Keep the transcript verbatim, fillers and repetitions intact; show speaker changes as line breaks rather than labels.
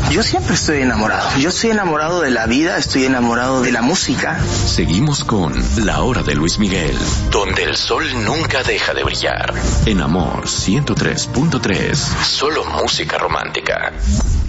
Yo siempre estoy enamorado. Yo estoy enamorado de la vida, estoy enamorado de la música.
Seguimos con La Hora de Luis Miguel, donde el sol nunca deja de brillar. En Amor ciento tres punto tres, solo música romántica.